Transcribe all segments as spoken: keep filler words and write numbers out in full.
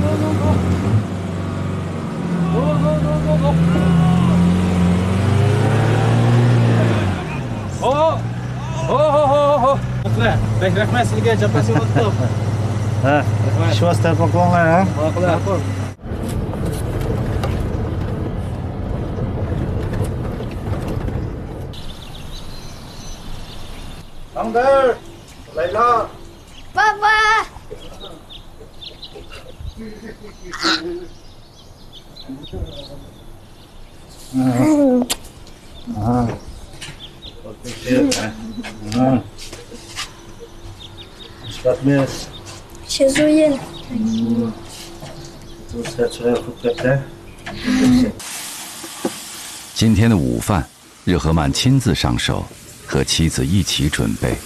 走走走走走。好，好，好，好，好。来，来，来，começa ninguém já passou no topo. É, deixa eu estar com a né? Vamos lá, pô. Ông đây, lấy lo. Papa. Ah. Ah. Spät med. Chezuyen. 今天的午饭，日和曼亲自上手，和妻子一起准备。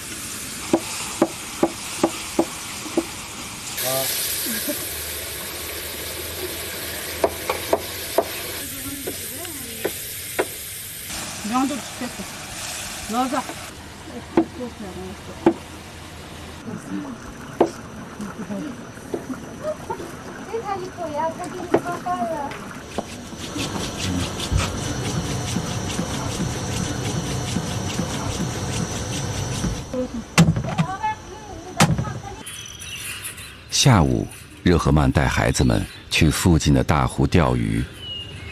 下午，热和曼带孩子们去附近的大湖钓鱼。